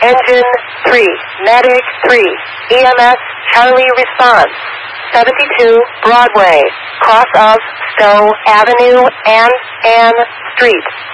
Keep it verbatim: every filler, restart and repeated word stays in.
Engine three, Medic three, E M S Charlie response. seventy-two Broadway, cross of Stowe Avenue and Ann Street.